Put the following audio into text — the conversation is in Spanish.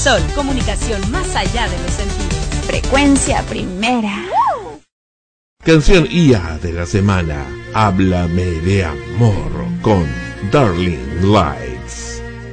Sol, comunicación más allá de los sentidos. Frecuencia primera. Canción IA de la semana. Háblame de amor con Darling Light.